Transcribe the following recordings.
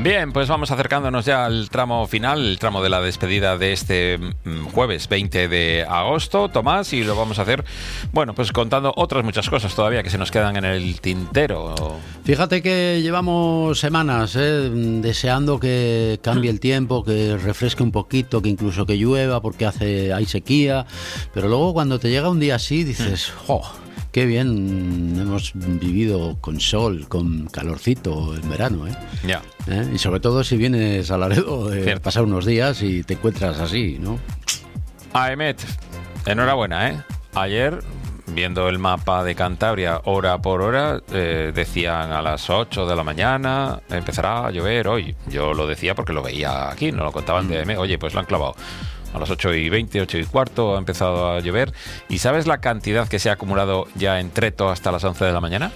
Bien, pues vamos acercándonos ya al tramo final, el tramo de la despedida de este jueves 20 de agosto, Tomás, y lo vamos a hacer, bueno, pues contando otras muchas cosas todavía que se nos quedan en el tintero. Fíjate que llevamos semanas deseando que cambie el tiempo, que refresque un poquito, que incluso que llueva porque hay sequía, pero luego cuando te llega un día así dices, ¡jo! Qué bien hemos vivido con sol, con calorcito en verano, ¿eh? Ya. Y sobre todo si vienes a Laredo, pasar unos días y te encuentras así, ¿no? Aemet, enhorabuena, ¿eh? Ayer, viendo el mapa de Cantabria hora por hora, decían a las 8 de la mañana empezará a llover hoy. Yo lo decía porque lo veía aquí, no lo contaban de Aemet. Oye, pues lo han clavado. A las 8:20, 8:15 ha empezado a llover. ¿Y sabes la cantidad que se ha acumulado ya en Treto hasta las 11 de la mañana?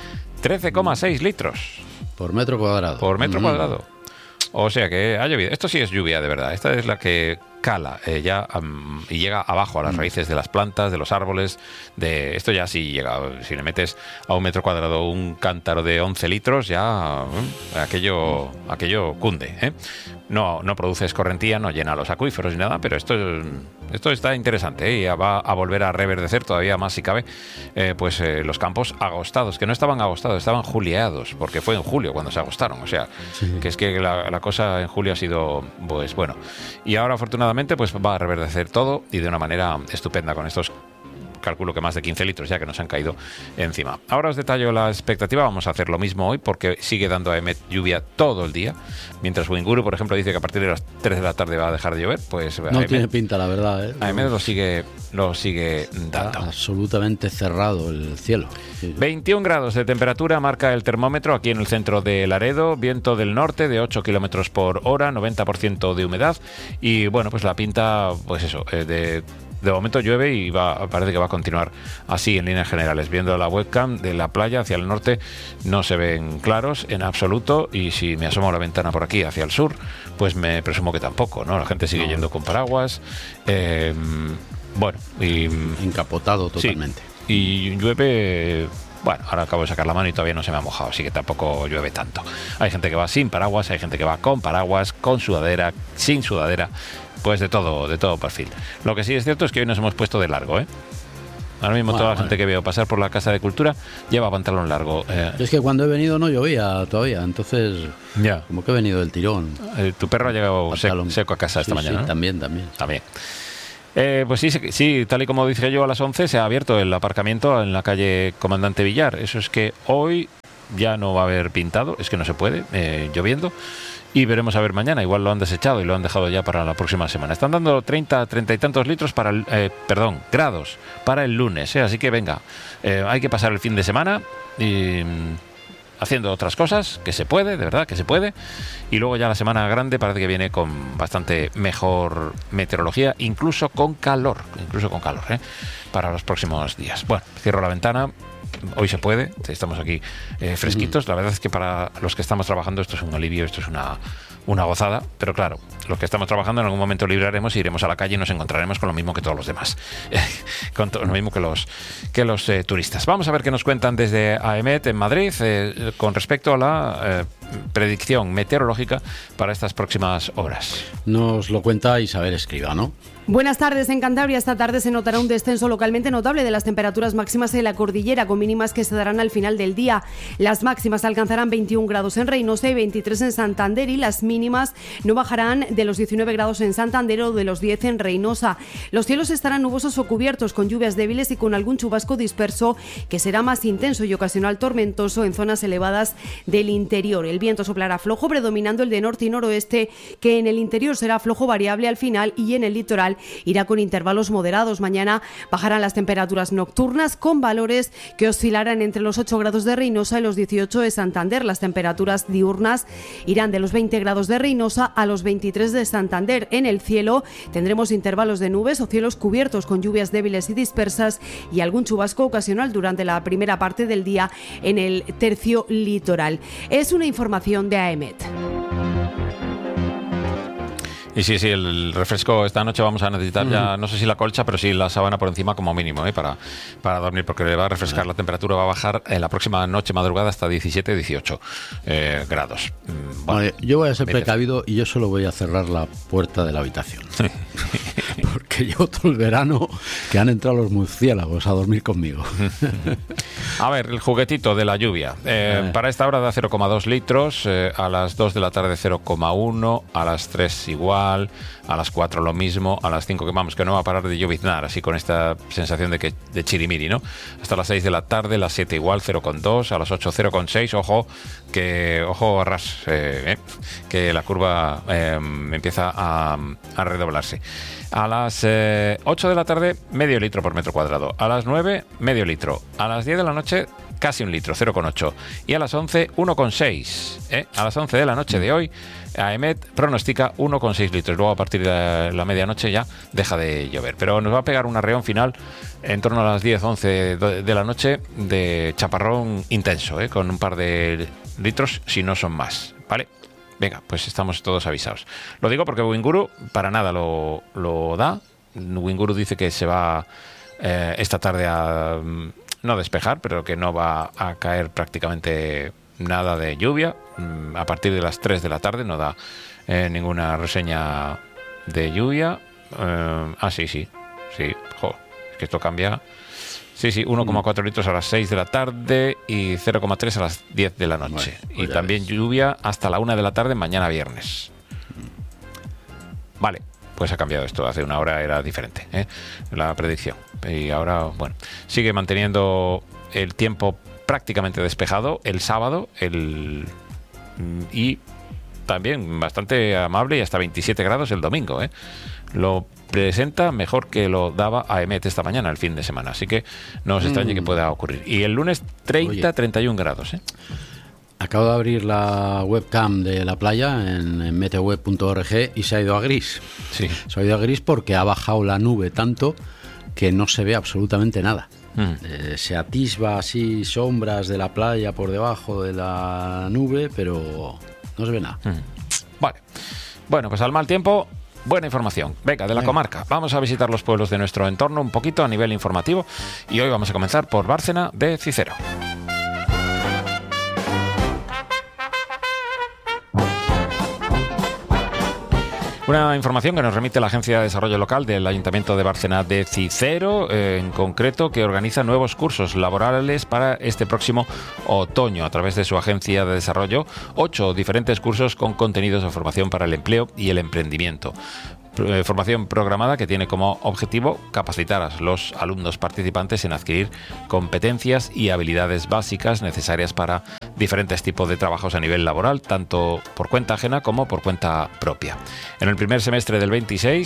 13,6 litros. Por metro cuadrado. Por metro cuadrado. O sea que ha llovido. Esto sí es lluvia de verdad. Esta es la que cala y llega abajo a las raíces de las plantas, de los árboles. Esto ya sí llega. Si le metes a un metro cuadrado un cántaro de 11 litros, ya aquello cunde, ¿eh? No produce escorrentía, no llena los acuíferos ni nada, pero esto está interesante, ¿eh? Y va a volver a reverdecer todavía más si cabe los campos agostados, que no estaban agostados, estaban juliados, porque fue en julio cuando se agostaron. O sea, sí. Que es que la cosa en julio ha sido, pues bueno. Y ahora afortunadamente pues va a reverdecer todo y de una manera estupenda con estos, calculo que más de 15 litros ya que nos han caído encima. Ahora os detallo la expectativa. Vamos a hacer lo mismo hoy porque sigue dando Aemet lluvia todo el día. Mientras Winguru, por ejemplo, dice que a partir de las 3 de la tarde va a dejar de llover, pues no Aemet, tiene pinta, la verdad, ¿eh? Aemet lo sigue dando. Absolutamente cerrado el cielo. Sí. 21 grados de temperatura marca el termómetro aquí en el centro de Laredo. Viento del norte de 8 kilómetros por hora, 90% de humedad. Y bueno, pues la pinta, pues eso, de momento llueve y parece que va a continuar así en líneas generales. Viendo la webcam de la playa hacia el norte no se ven claros en absoluto, y si me asomo a la ventana por aquí hacia el sur, pues me presumo que tampoco, ¿no? La gente sigue yendo con paraguas. Bueno, y encapotado totalmente. Sí, y llueve. Bueno, ahora acabo de sacar la mano y todavía no se me ha mojado, así que tampoco llueve tanto. Hay gente que va sin paraguas, hay gente que va con paraguas, con sudadera, sin sudadera. Pues de todo perfil. Lo que sí es cierto es que hoy nos hemos puesto de largo, ¿eh? Ahora mismo toda la gente que veo pasar por la Casa de Cultura lleva pantalón largo. Es que cuando he venido no llovía todavía, entonces como que he venido del tirón. Tu perro ha llegado seco a casa esta mañana, ¿no? También. Pues sí, tal y como dije yo, a las 11 se ha abierto el aparcamiento en la calle Comandante Villar. Eso es que hoy ya no va a haber pintado, es que no se puede, lloviendo. Y veremos a ver mañana, igual lo han desechado y lo han dejado ya para la próxima semana. Están dando 30 y tantos litros grados para el lunes, ¿eh? Así que venga, hay que pasar el fin de semana y haciendo otras cosas, que se puede, de verdad que se puede. Y luego ya la semana grande parece que viene con bastante mejor meteorología, incluso con calor, para los próximos días. Bueno, cierro la ventana. Hoy se puede, estamos aquí fresquitos. La verdad es que para los que estamos trabajando esto es un alivio, esto es una gozada, pero claro, los que estamos trabajando en algún momento libraremos, iremos a la calle y nos encontraremos con lo mismo que todos los demás, con lo mismo que los turistas. Vamos a ver qué nos cuentan desde Aemet en Madrid con respecto a la predicción meteorológica para estas próximas horas. Nos lo cuenta Isabel Escribano. Buenas tardes. En Cantabria esta tarde se notará un descenso localmente notable de las temperaturas máximas en la cordillera, con mínimas que se darán al final del día. Las máximas alcanzarán 21 grados en Reynosa y 23 en Santander, y las mínimas no bajarán de los 19 grados en Santander o de los 10 en Reynosa. Los cielos estarán nubosos o cubiertos, con lluvias débiles y con algún chubasco disperso que será más intenso y ocasional tormentoso en zonas elevadas del interior. El viento soplará flojo, predominando el de norte y noroeste, que en el interior será flojo variable al final, y en el litoral irá con intervalos moderados. Mañana bajarán las temperaturas nocturnas, con valores que oscilarán entre los 8 grados de Reynosa y los 18 de Santander. Las temperaturas diurnas irán de los 20 grados de Reynosa a los 23 de Santander. En el cielo tendremos intervalos de nubes o cielos cubiertos, con lluvias débiles y dispersas y algún chubasco ocasional durante la primera parte del día en el tercio litoral. Es una información de Aemet. Y sí, el refresco esta noche vamos a necesitar ya, no sé si la colcha, pero sí la sábana por encima como mínimo, para dormir, porque le va a refrescar. La temperatura va a bajar en la próxima noche madrugada hasta 17-18 grados. Bueno, yo voy a ser precavido y yo solo voy a cerrar la puerta de la habitación. Porque llevo todo el verano que han entrado los murciélagos a dormir conmigo. A ver, el juguetito de la lluvia. Para esta hora da 0,2 litros, a las 2 de la tarde 0,1, a las 3 igual, a las 4 lo mismo, a las 5 que no va a parar de lloviznar, así con esta sensación de chirimiri, ¿no? Hasta las 6 de la tarde, las 7 igual, 0,2, a las 8 0,6, ojo a ras, que la curva empieza a redoblarse. A las 8 de la tarde, medio litro por metro cuadrado. A las 9, medio litro. A las 10 de la noche, casi un litro, 0,8. Y a las 11, 1,6. A las 11 de la noche de hoy, AEMET pronostica 1,6 litros. Luego, a partir de la medianoche, ya deja de llover. Pero nos va a pegar un arreón final en torno a las 10, 11 de la noche de chaparrón intenso, con un par de litros, si no son más. ¿Vale? Venga, pues estamos todos avisados. Lo digo porque Winguru para nada lo da. Winguru dice que se va esta tarde a no despejar, pero que no va a caer prácticamente nada de lluvia. A partir de las 3 de la tarde no da ninguna reseña de lluvia. Sí. Jo, es que esto cambia. Sí, 1,4 litros a las 6 de la tarde y 0,3 a las 10 de la noche. Bueno, y también lluvia hasta la 1 de la tarde mañana viernes. Vale, pues ha cambiado esto. Hace una hora era diferente, la predicción. Y ahora, bueno, sigue manteniendo el tiempo prácticamente despejado el sábado y también bastante amable y hasta 27 grados el domingo. Lo presenta mejor que lo daba AEMET esta mañana, el fin de semana. Así que no os extrañe que pueda ocurrir. Y el lunes 31 grados. Acabo de abrir la webcam de la playa en meteoweb.org y se ha ido a gris. Sí. Se ha ido a gris porque ha bajado la nube tanto que no se ve absolutamente nada. Se atisba así sombras de la playa por debajo de la nube, pero no se ve nada. Vale. Bueno, pues al mal tiempo, buena información. Venga, de la comarca. Vamos a visitar los pueblos de nuestro entorno un poquito a nivel informativo y hoy vamos a comenzar por Bárcena de Cicero. Una información que nos remite la Agencia de Desarrollo Local del Ayuntamiento de Bárcena de Cicero, en concreto, que organiza nuevos cursos laborales para este próximo otoño a través de su agencia de desarrollo. 8 diferentes cursos con contenidos de formación para el empleo y el emprendimiento. Formación programada que tiene como objetivo capacitar a los alumnos participantes en adquirir competencias y habilidades básicas necesarias para diferentes tipos de trabajos a nivel laboral, tanto por cuenta ajena como por cuenta propia. En el primer semestre del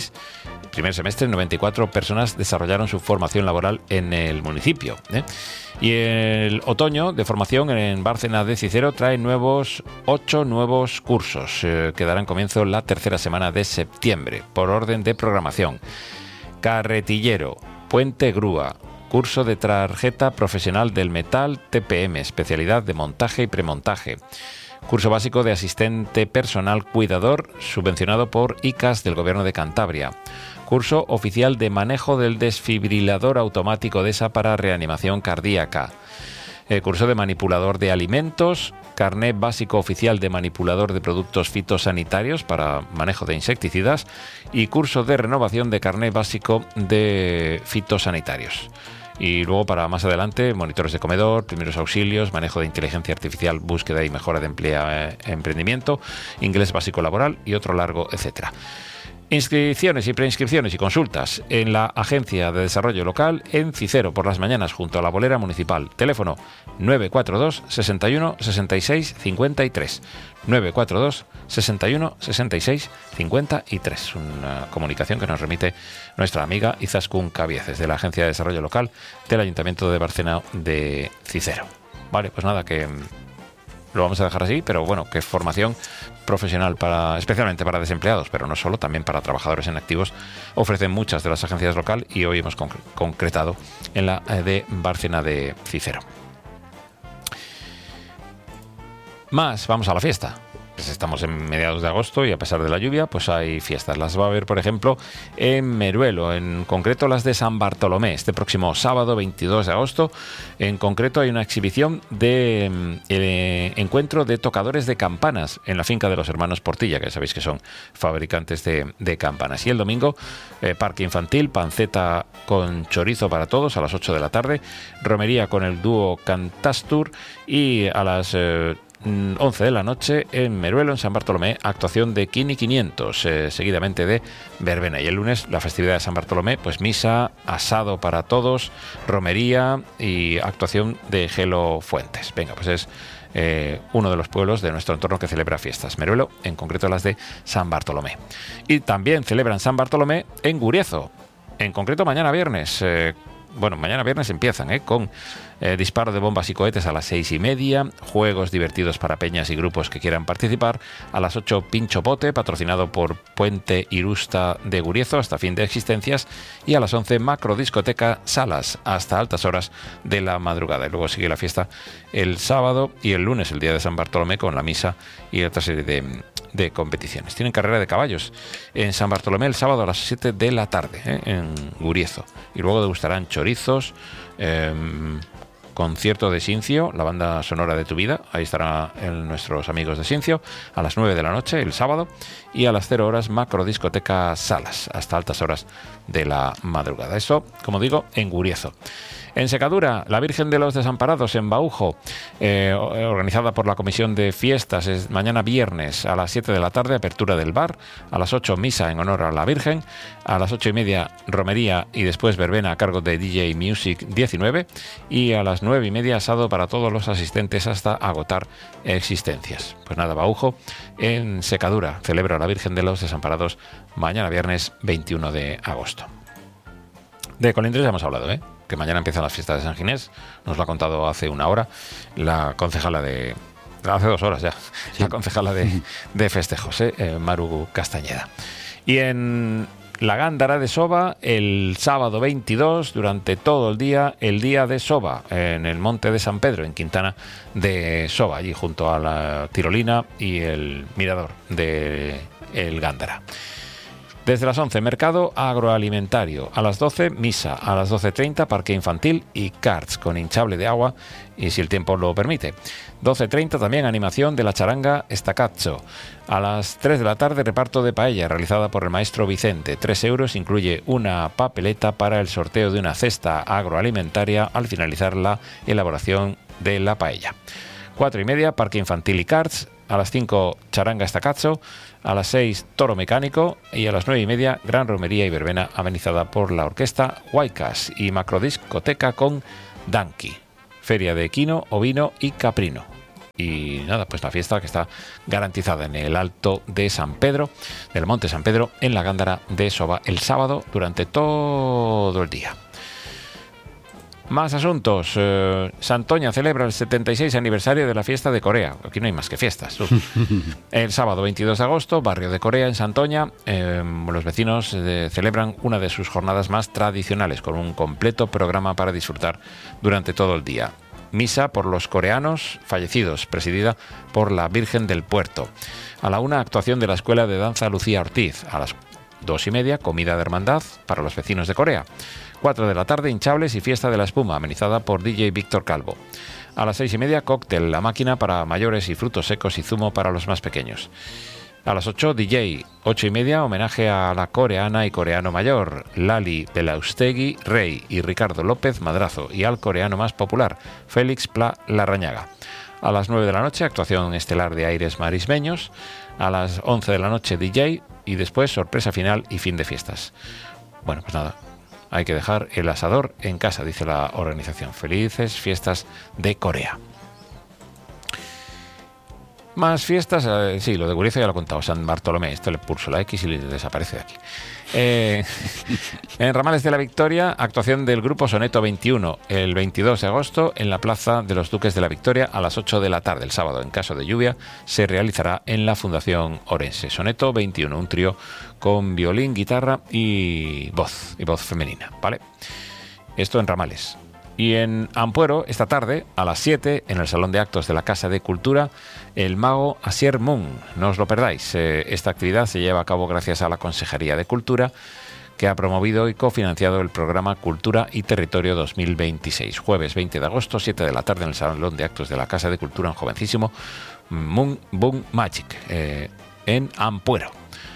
94 personas desarrollaron su formación laboral en el municipio. Y el otoño de formación en Bárcena de Cicero trae 8 nuevos cursos que darán comienzo la tercera semana de septiembre, por orden de programación. Carretillero, puente grúa, curso de tarjeta profesional del metal TPM, especialidad de montaje y premontaje. Curso básico de asistente personal cuidador, subvencionado por ICAS del Gobierno de Cantabria. Curso oficial de manejo del desfibrilador automático DESA para reanimación cardíaca. Curso de manipulador de alimentos, carnet básico oficial de manipulador de productos fitosanitarios para manejo de insecticidas y curso de renovación de carnet básico de fitosanitarios. Y luego, para más adelante, monitores de comedor, primeros auxilios, manejo de inteligencia artificial, búsqueda y mejora de emprendimiento, inglés básico laboral y otro largo, etcétera. Inscripciones y preinscripciones y consultas en la Agencia de Desarrollo Local en Cicero por las mañanas junto a la bolera municipal. Teléfono 942 61 66 53. 942 61 66 53. Una comunicación que nos remite nuestra amiga Izaskun Cabieces de la Agencia de Desarrollo Local del Ayuntamiento de Bárcena de Cicero. Vale, pues nada, que lo vamos a dejar así, pero bueno, que es formación profesional especialmente para desempleados, pero no solo, también para trabajadores en activos, ofrecen muchas de las agencias local y hoy hemos concretado en la de Bárcena de Cicero. Vamos a la fiesta. pues estamos en mediados de agosto y a pesar de la lluvia, pues hay fiestas. Las va a haber, por ejemplo, en Meruelo, en concreto las de San Bartolomé, este próximo sábado 22 de agosto. En concreto hay una exhibición de encuentro de tocadores de campanas en la finca de los hermanos Portilla, que sabéis que son fabricantes de campanas. Y el domingo, parque infantil, panceta con chorizo para todos a las 8 de la tarde, romería con el dúo Cantastur y a las 11 de la noche en Meruelo, en San Bartolomé, actuación de Kini 500, seguidamente de verbena. Y el lunes, la festividad de San Bartolomé, pues misa, asado para todos, romería y actuación de Gelo Fuentes. Venga, pues es uno de los pueblos de nuestro entorno que celebra fiestas. Meruelo, en concreto las de San Bartolomé. Y también celebran San Bartolomé en Guriezo, en concreto mañana viernes. Mañana viernes empiezan con disparo de bombas y cohetes a las 6:30, juegos divertidos para peñas y grupos que quieran participar. A las 8, Pincho Pote, patrocinado por Puente Irusta de Guriezo, hasta fin de existencias. Y a las 11, macro discoteca Salas, hasta altas horas de la madrugada. Y luego sigue la fiesta el sábado y el lunes, el día de San Bartolomé, con la misa y otra serie de competiciones. Tienen carrera de caballos en San Bartolomé el sábado a las 7 de la tarde, en Guriezo. Y luego degustarán chorizos, concierto de Sincio, la banda sonora de tu vida. Ahí estarán nuestros amigos de Sincio a las 9 de la noche el sábado. Y a las 0 horas, macro discoteca Salas, hasta altas horas de la madrugada. Eso, como digo, en Guriezo. En Secadura, la Virgen de los Desamparados en Baujo, organizada por la Comisión de Fiestas, es mañana viernes a las 7 de la tarde, apertura del bar. A las 8, misa en honor a la Virgen. A las 8:30, romería y después verbena a cargo de DJ Music 19. Y a las 9:30, asado para todos los asistentes hasta agotar existencias. Pues nada, Baujo en Secadura celebra a la Virgen de los Desamparados mañana viernes 21 de agosto. De Colindres ya hemos hablado, que mañana empiezan las fiestas de San Ginés. Nos lo ha contado hace una hora la concejala hace 2 horas ya, sí. La concejala de festejos, Maru Castañeda. Y en la Gándara de Soba, el sábado 22, durante todo el día de Soba, en el Monte de San Pedro, en Quintana de Soba, allí junto a la tirolina y el mirador de el Gándara. Desde las 11, mercado agroalimentario. A las 12, misa. A las 12:30, parque infantil y karts con hinchable de agua, y si el tiempo lo permite. 12:30, también animación de la charanga Staccato. A las 3 de la tarde, reparto de paella realizada por el maestro Vicente. 3 euros, incluye una papeleta para el sorteo de una cesta agroalimentaria al finalizar la elaboración de la paella. 4:30, parque infantil y karts. A las 5, charanga Staccato. A las 6, toro mecánico. Y a las 9:30, gran romería y verbena amenizada por la orquesta Huaycas y macrodiscoteca con Danqui. Feria de equino, ovino y caprino. Y nada, pues la fiesta que está garantizada en el Alto de San Pedro, del Monte San Pedro, en la Gándara de Soba, el sábado durante todo el día. Más asuntos. Santoña celebra el 76 aniversario de la fiesta de Corea. Aquí no hay más que fiestas. El sábado 22 de agosto, barrio de Corea en Santoña, los vecinos celebran una de sus jornadas más tradicionales con un completo programa para disfrutar durante todo el día. Misa por los coreanos fallecidos, presidida por la Virgen del Puerto. A la 1, actuación de la Escuela de Danza Lucía Ortiz. A las 2:30, comida de hermandad para los vecinos de Corea. 4 de la tarde, hinchables y fiesta de la espuma, amenizada por DJ Víctor Calvo. A las 6:30, cóctel La Máquina para mayores y frutos secos y zumo para los más pequeños. A las 8, DJ. 8:30, homenaje a la coreana y coreano mayor, Lali Belaustegui Rey y Ricardo López Madrazo, y al coreano más popular, Félix Pla Larrañaga. A las 9 de la noche, actuación estelar de Aires Marismeños. A las 11 de la noche, DJ, y después sorpresa final y fin de fiestas. Bueno, pues nada, hay que dejar el asador en casa, dice la organización. Felices fiestas de Corea. Más fiestas, sí, lo de Guriezo ya lo he contado, San Bartolomé, esto le pulso la X y le desaparece de aquí. En Ramales de la Victoria, actuación del grupo Soneto 21, el 22 de agosto, en la Plaza de los Duques de la Victoria, a las 8 de la tarde. El sábado, en caso de lluvia, se realizará en la Fundación Orense. Soneto 21, un trío con violín, guitarra y voz femenina, ¿vale? Esto en Ramales. Y en Ampuero, esta tarde, a las 7, en el Salón de Actos de la Casa de Cultura, el mago Asier Mun. No os lo perdáis. Esta actividad se lleva a cabo gracias a la Consejería de Cultura, que ha promovido y cofinanciado el programa Cultura y Territorio 2026. Jueves 20 de agosto, 7 de la tarde, en el Salón de Actos de la Casa de Cultura, un jovencísimo Moon Boom Magic, en Ampuero.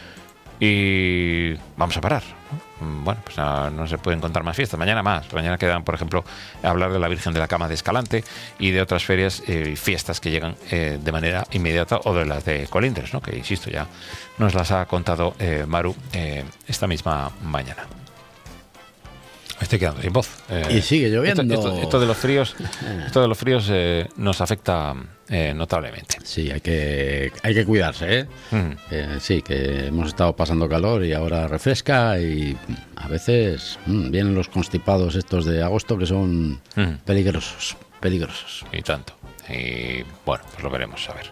Y vamos a parar. Bueno, pues no se pueden contar más fiestas. Mañana más. Mañana quedan, por ejemplo, hablar de la Virgen de la Cama de Escalante y de otras ferias y fiestas que llegan de manera inmediata, o de las de Colindres, ¿no? Que, insisto, ya nos las ha contado Maru esta misma mañana. Me estoy quedando sin voz. Y sigue lloviendo. Esto de los fríos, nos afecta notablemente. Sí, hay que cuidarse, ¿eh? Sí, que hemos estado pasando calor y ahora refresca, y a veces vienen los constipados estos de agosto, que son peligrosos. Y tanto. Y bueno, pues lo veremos, a ver.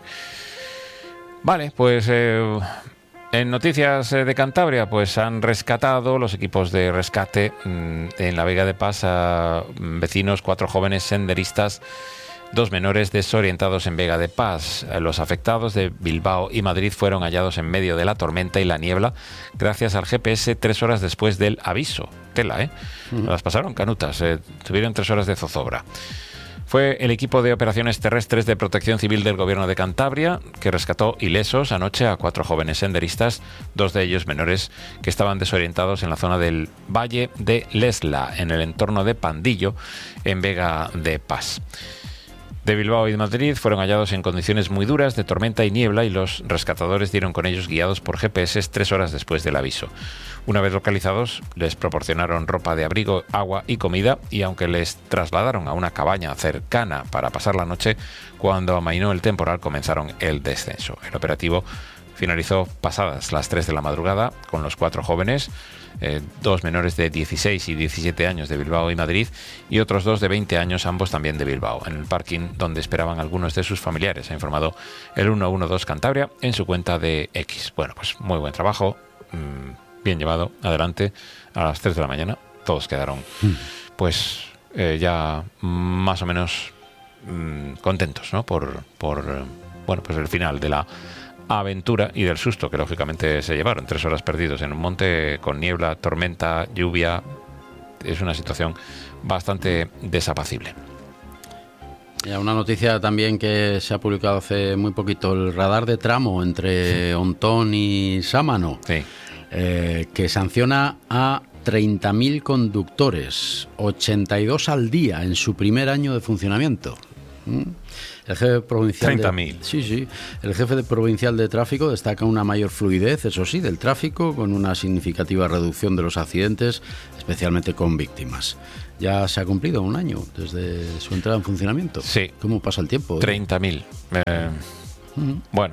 Vale, pues en noticias de Cantabria, pues han rescatado los equipos de rescate en la Vega de Pas a vecinos, 4 jóvenes senderistas, 2 menores desorientados en Vega de Pas. Los afectados de Bilbao y Madrid fueron hallados en medio de la tormenta y la niebla gracias al GPS 3 horas después del aviso. Tela, ¿eh? Las pasaron canutas, tuvieron 3 horas de zozobra. Fue el equipo de operaciones terrestres de Protección Civil del Gobierno de Cantabria que rescató ilesos anoche a 4 jóvenes senderistas, 2 de ellos menores, que estaban desorientados en la zona del Valle de Lesla, en el entorno de Pandillo, en Vega de Pas. De Bilbao y de Madrid fueron hallados en condiciones muy duras de tormenta y niebla, y los rescatadores dieron con ellos guiados por GPS 3 horas después del aviso. Una vez localizados, les proporcionaron ropa de abrigo, agua y comida, y aunque les trasladaron a una cabaña cercana para pasar la noche, cuando amainó el temporal comenzaron el descenso. El operativo finalizó pasadas las 3 de la madrugada con los 4 jóvenes, 2 menores de 16 y 17 años de Bilbao y Madrid, y otros 2 de 20 años, ambos también de Bilbao, en el parking donde esperaban algunos de sus familiares, ha informado el 112 Cantabria en su cuenta de X. Bueno, pues muy buen trabajo, bien llevado adelante. A las 3 de la mañana todos quedaron pues ya más o menos contentos, ¿no? Por bueno, pues el final de la aventura y del susto que lógicamente se llevaron. 3 horas perdidos en un monte con niebla, tormenta, lluvia. Es una situación bastante desapacible. Y una noticia también que se ha publicado hace muy poquito: el radar de tramo entre Ontón y Sámano, sí, que sanciona a 30.000 conductores, 82 al día en su primer año de funcionamiento. El jefe provincial 30.000. El jefe provincial de tráfico destaca una mayor fluidez, eso sí, del tráfico, con una significativa reducción de los accidentes, especialmente con víctimas. Ya se ha cumplido un año desde su entrada en funcionamiento. Sí. ¿Cómo pasa el tiempo? 30.000. Bueno,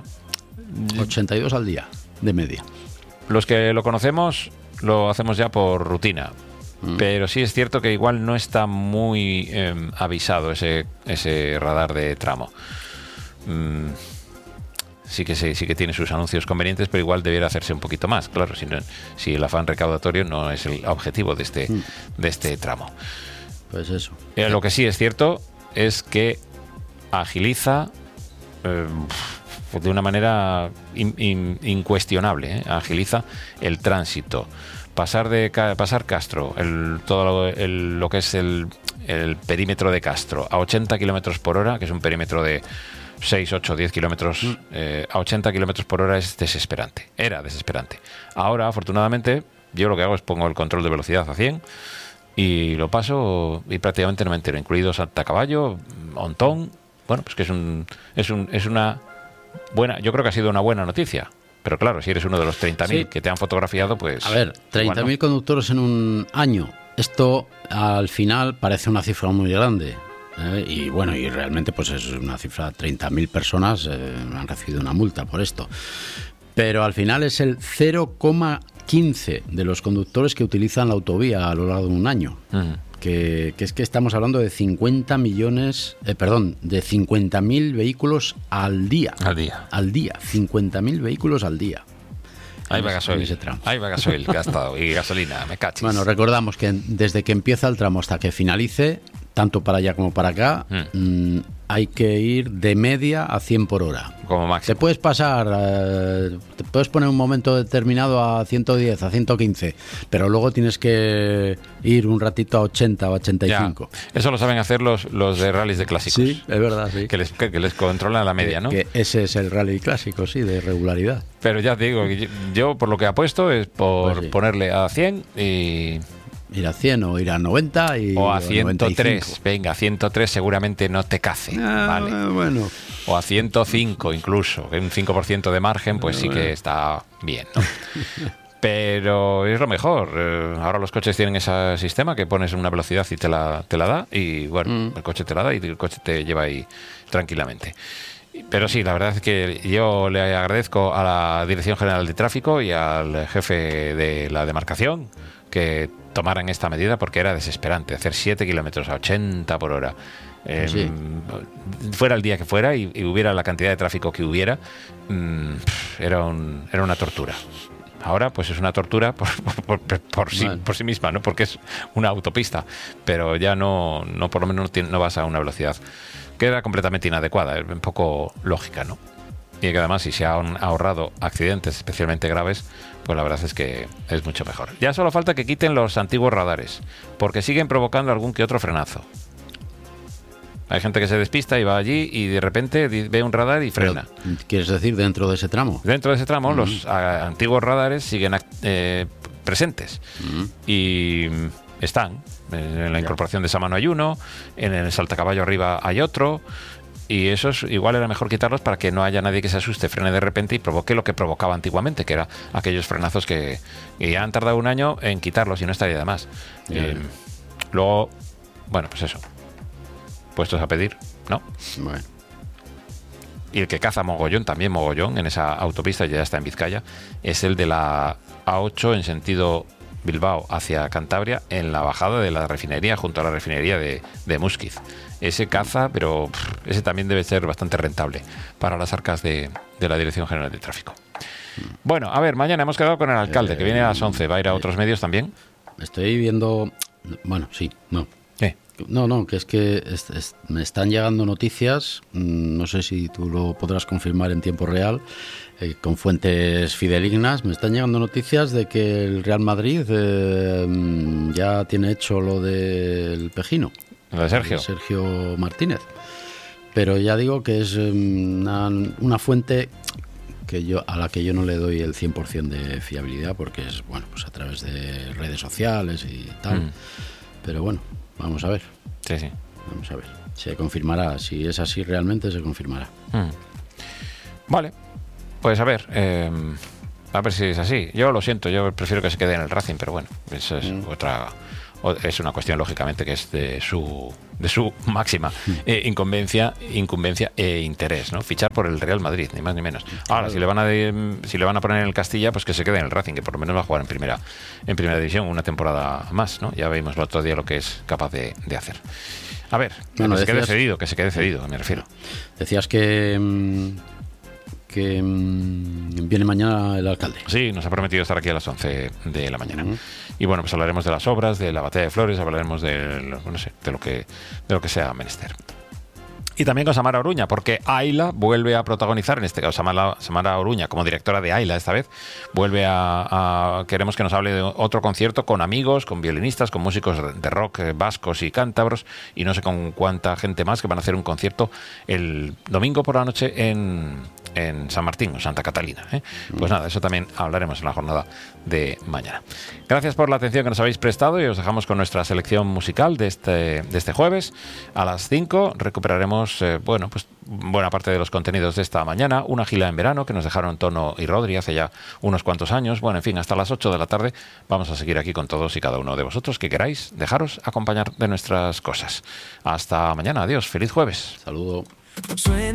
82 al día, de media. Los que lo conocemos lo hacemos ya por rutina. Pero sí es cierto que igual no está muy avisado ese radar de tramo. Sí que tiene sus anuncios convenientes, pero igual debiera hacerse un poquito más. Claro, si el afán recaudatorio no es el objetivo de este tramo. Pues eso. Lo que sí es cierto es que agiliza de una manera incuestionable, agiliza el tránsito. Pasar Castro, todo lo que es el perímetro de Castro, a 80 kilómetros por hora, que es un perímetro de 6, 8, 10 kilómetros, a 80 kilómetros por hora es desesperante. Era desesperante. Ahora, afortunadamente, yo lo que hago es pongo el control de velocidad a 100 y lo paso y prácticamente no me entero, incluido Santa Caballo, Ontón. Bueno, pues que es una buena, yo creo que ha sido una buena noticia. Pero claro, si eres uno de los 30.000 que te han fotografiado, pues... A ver, 30.000 conductores en un año. Esto al final parece una cifra muy grande. Y bueno, y realmente pues es una cifra, 30.000 personas han recibido una multa por esto. Pero al final es el 0,15 de los conductores que utilizan la autovía a lo largo de un año. Que es que estamos hablando de 50.000 vehículos al día. Al día, 50.000 vehículos al día. Ahí va gasoil gastado y gasolina, me cachis. Bueno, recordamos que desde que empieza el tramo hasta que finalice tanto para allá como para acá, hay que ir de media a 100 por hora. Como máximo. Te puedes pasar, te puedes poner un momento determinado a 110, a 115, pero luego tienes que ir un ratito a 80 o 85. Ya. Eso lo saben hacer los de rallies de clásicos. Sí, es verdad, sí. Que les controlan la media, ¿no? Que ese es el rally clásico, sí, de regularidad. Pero ya te digo, yo por lo que apuesto es por Pues sí. ponerle a 100 y... Ir a 100 o ir a 90 o a 103. 95. Venga, a 103 seguramente no te cace. Vale. Bueno. O a 105 incluso, que un 5% de margen, pues sí que está bien, ¿no? Pero es lo mejor. Ahora los coches tienen ese sistema que pones una velocidad y te la da, y bueno, el coche te la da y el coche te lleva ahí tranquilamente. Pero sí, la verdad es que yo le agradezco a la Dirección General de Tráfico y al jefe de la demarcación que tomaran esta medida, porque era desesperante hacer 7 kilómetros a 80 por hora. Sí. Fuera el día que fuera y hubiera la cantidad de tráfico que hubiera, era una tortura. Ahora pues es una tortura por sí misma, ¿no? Porque es una autopista, pero ya no por lo menos no vas a una velocidad que era completamente inadecuada, es un poco lógica, ¿no? Y que además si se han ahorrado accidentes especialmente graves, pues la verdad es que es mucho mejor. Ya solo falta que quiten los antiguos radares, porque siguen provocando algún que otro frenazo. Hay gente que se despista y va allí y de repente ve un radar y frena. Pero, ¿quieres decir dentro de ese tramo? Dentro de ese tramo los antiguos radares siguen presentes y están. En la incorporación de Samano hay uno, en el Saltacaballo arriba hay otro, y esos igual era mejor quitarlos para que no haya nadie que se asuste, frene de repente y provoque lo que provocaba antiguamente, que era aquellos frenazos que ya han tardado un año en quitarlos y no estaría de más. Luego, bueno, pues eso, puestos a pedir, ¿no? Bueno. Y el que caza mogollón, también mogollón, en esa autopista, ya está en Vizcaya, es el de la A8 en sentido Bilbao hacia Cantabria, en la bajada de la refinería, junto a la refinería de Muskiz. Ese caza, pero ese también debe ser bastante rentable para las arcas de la Dirección General de Tráfico. Bueno, a ver, mañana hemos quedado con el alcalde, que viene a las 11. ¿Va a ir a otros medios también? Estoy viendo... Bueno, sí, no. ¿Qué? No, que es que me están llegando noticias, no sé si tú lo podrás confirmar en tiempo real, con fuentes fidedignas, me están llegando noticias de que el Real Madrid ya tiene hecho lo del Pejino. Lo de Sergio. Sergio Martínez. Pero ya digo que es una fuente a la que yo no le doy el 100% de fiabilidad, porque es, bueno, pues a través de redes sociales y tal. Pero bueno, vamos a ver. Sí. Vamos a ver. Se confirmará. Si es así realmente, se confirmará. Vale. Pues a ver si es así. Yo lo siento, yo prefiero que se quede en el Racing, pero bueno, eso es es una cuestión lógicamente que es de su máxima incumbencia e interés, ¿no? Fichar por el Real Madrid, ni más ni menos. Ahora, si le van a poner en el Castilla, pues que se quede en el Racing, que por lo menos va a jugar en primera división una temporada más, ¿no? Ya vimos el otro día lo que es capaz de hacer. A ver, que se quede cedido, me refiero. Decías que viene mañana el alcalde. Sí, nos ha prometido estar aquí a las 11 de la mañana. Y bueno, pues hablaremos de las obras, de la batalla de Flores, hablaremos de lo que sea menester. Y también con Samara Oruña, porque Ayla vuelve a protagonizar, en este caso Samara Oruña como directora de Ayla esta vez, vuelve queremos que nos hable de otro concierto con amigos, con violinistas, con músicos de rock vascos y cántabros, y no sé con cuánta gente más, que van a hacer un concierto el domingo por la noche en San Martín o Santa Catalina, ¿eh? Pues nada, eso también hablaremos en la jornada de mañana. Gracias por la atención que nos habéis prestado y os dejamos con nuestra selección musical de este jueves. A las 5 recuperaremos pues buena parte de los contenidos de esta mañana, una gira en verano que nos dejaron Tono y Rodri hace ya unos cuantos años. Bueno, en fin, hasta las 8 de la tarde vamos a seguir aquí con todos y cada uno de vosotros que queráis dejaros acompañar de nuestras cosas. Hasta mañana, adiós, feliz jueves. Saludo.